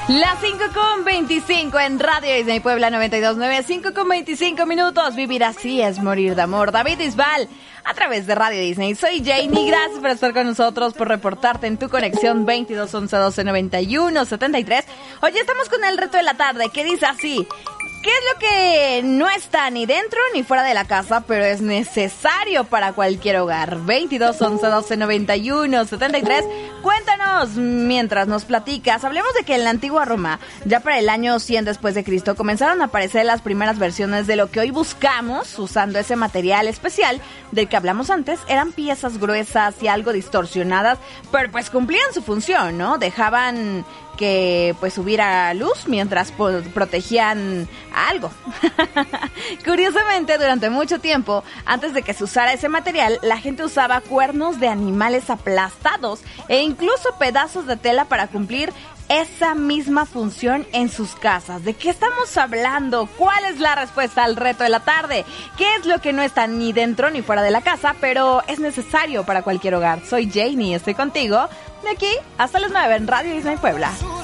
Las 5:25 en Radio Disney Puebla 92.9, 5:25 Vivir así es morir de amor. David Isbal, a través de Radio Disney. Soy Janie, gracias por estar con nosotros, por reportarte en tu conexión 22 11 12 91 73. Hoy estamos con el reto de la tarde, que dice así: ¿qué es lo que no está ni dentro ni fuera de la casa, pero es necesario para cualquier hogar? 22 11 12 91 73. Cuéntanos mientras nos platicas. Hablemos de que en la antigua Roma, ya para el año 100 después de Cristo, comenzaron a aparecer las primeras versiones de lo que hoy buscamos usando ese material especial del que hablamos antes. Eran piezas gruesas y algo distorsionadas, pero pues cumplían su función, ¿no? Dejaban que pues hubiera luz mientras protegían a algo. Curiosamente, durante mucho tiempo, antes de que se usara ese material, la gente usaba cuernos de animales aplastados e incluso pedazos de tela para cumplir esa misma función en sus casas. ¿De qué estamos hablando? ¿Cuál es la respuesta al reto de la tarde? ¿Qué es lo que no está ni dentro ni fuera de la casa, pero es necesario para cualquier hogar? Soy Janie y estoy contigo de aquí hasta las 9 en Radio Disney Puebla.